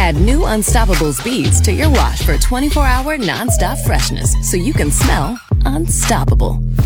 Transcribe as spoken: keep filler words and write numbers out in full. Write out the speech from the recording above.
Add new Unstoppables beads to your wash for twenty-four hour non-stop freshness so you can smell unstoppable.